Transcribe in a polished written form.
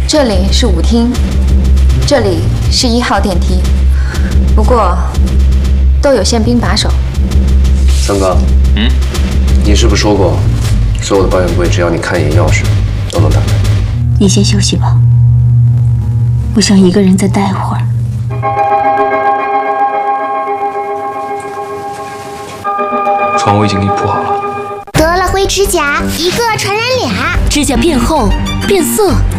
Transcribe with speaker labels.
Speaker 1: 这里是舞厅，这里是1号电梯，不过都有宪兵把守。
Speaker 2: 三哥，你是不是说过，所有的保险柜只要你看一眼钥匙，都能打开？
Speaker 3: 你先休息吧，我想一个人再待会儿。
Speaker 4: 床我已经给你铺好了。
Speaker 5: 得了灰指甲，一个传染俩。
Speaker 3: 指甲变厚、变色，